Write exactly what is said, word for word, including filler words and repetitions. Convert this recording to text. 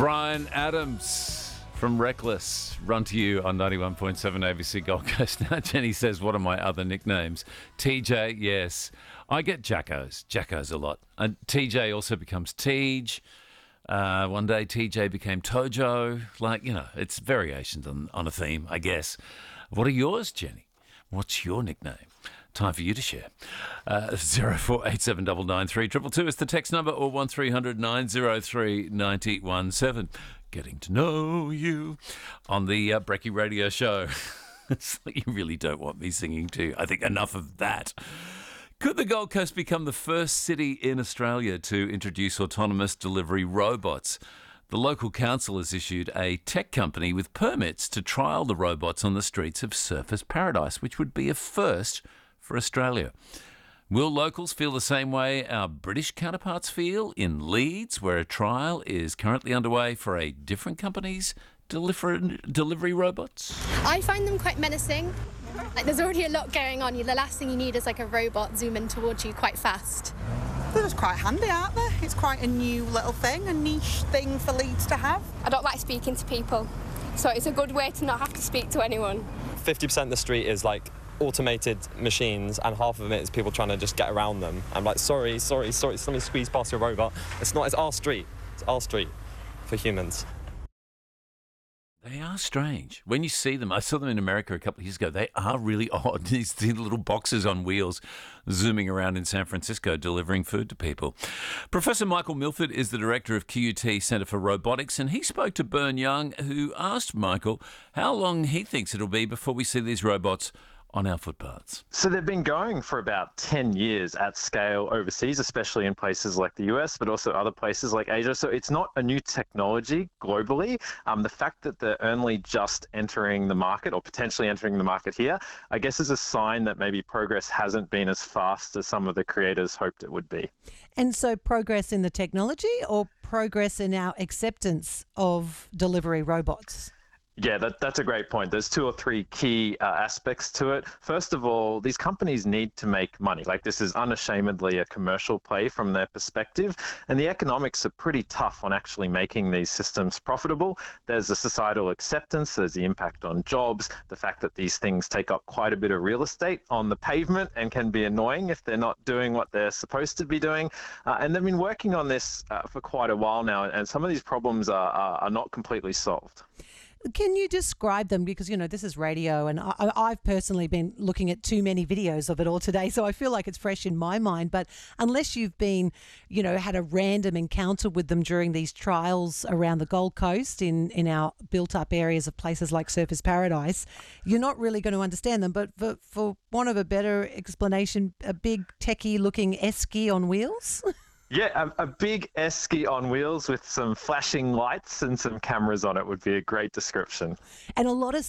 Brian Adams from Reckless, run to you on ninety-one point seven A B C Gold Coast. Now, Jenny says, what are my other nicknames? T J, yes. I get Jackos, Jackos a lot. And T J also becomes Tej. Uh, one day T J became Tojo. Like, you know, it's variations on, on a theme, I guess. What are yours, Jenny? What's your nickname? Time for you to share. Uh, zero four eight seven nine nine three two two two is the text number, or one three hundred nine oh three nine oh one seven. Getting to know you on the uh, Brecky Radio Show. It's like you really don't want me singing too. I think enough of that. Could the Gold Coast become the first city in Australia to introduce autonomous delivery robots? The local council has issued a tech company with permits to trial the robots on the streets of Surfers Paradise, which would be a first for Australia. Will locals feel the same way our British counterparts feel in Leeds, where a trial is currently underway for a different company's deliver- delivery robots? I find them quite menacing. Like, there's already a lot going on. The last thing you need is like a robot zooming towards you quite fast. They're just quite handy, aren't they? It's quite a new little thing, a niche thing for Leeds to have. I don't like speaking to people, so it's a good way to not have to speak to anyone. fifty percent of the street is like automated machines, and half of it is people trying to just get around them. I'm like, sorry, sorry, sorry, somebody squeezed past your robot. It's not, it's our street. It's our street for humans. They are strange. When you see them, I saw them in America a couple of years ago. They are really odd. These, these little boxes on wheels zooming around in San Francisco delivering food to people. Professor Michael Milford is the director of Q U T Centre for Robotics, and he spoke to Bern Young, who asked Michael how long he thinks it'll be before we see these robots on our footpaths. So they've been going for about ten years at scale overseas, especially in places like the U S, but also other places like Asia. So it's not a new technology globally. Um, the fact that they're only just entering the market, or potentially entering the market here, I guess is a sign that maybe progress hasn't been as fast as some of the creators hoped it would be. And so progress in the technology, or progress in our acceptance of delivery robots? Yeah, that, that's a great point. There's two or three key uh, aspects to it. First of all, these companies need to make money. Like, this is unashamedly a commercial play from their perspective, and the economics are pretty tough on actually making these systems profitable. There's the societal acceptance, there's the impact on jobs, the fact that these things take up quite a bit of real estate on the pavement and can be annoying if they're not doing what they're supposed to be doing. Uh, and they've been working on this uh, for quite a while now, and some of these problems are, are, are not completely solved. Can you describe them? Because, you know, this is radio, and I, I've personally been looking at too many videos of it all today, so I feel like it's fresh in my mind. But unless you've been, you know, had a random encounter with them during these trials around the Gold Coast in, in our built-up areas of places like Surfers Paradise, you're not really going to understand them. But for, for want of a better explanation, a big techie-looking esky on wheels? Yeah, a, a big esky on wheels with some flashing lights and some cameras on it would be a great description. And a lot of